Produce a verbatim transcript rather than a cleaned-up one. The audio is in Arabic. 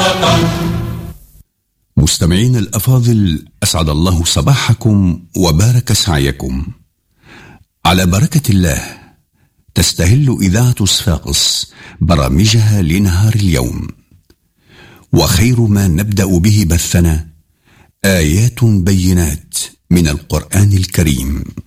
الوطن. مستمعين الأفاضل، أسعد الله صباحكم وبارك سعيكم. على بركة الله تستهل إذاعة صفاقس برامجها لنهار اليوم، وخير ما نبدأ به بثنا آيات بينات من القرآن الكريم.